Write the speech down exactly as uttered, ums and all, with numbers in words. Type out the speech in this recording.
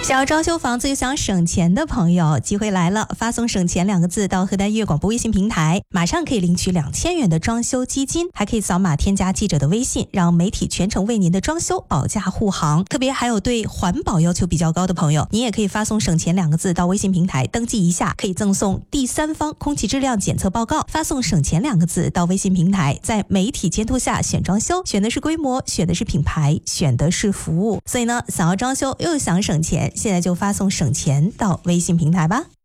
想要装修房子又想省钱的朋友，机会来了！发送“省钱”两个字到河南音乐广播微信平台，马上可以领取两千元的装修基金，还可以扫码添加记者的微信，让媒体全程为您的装修保驾护航。特别还有对环保要求比较高的朋友，您也可以发送“省钱”两个字到微信平台登记一下，可以赠送第三方空气质量检测报告。发送“省钱”两个字到微信平台，在媒体监督下选装修，选的是规模，选的是品牌，选的是服务。所以呢，想要装修又想省钱，现在就发送“省钱”到微信平台吧。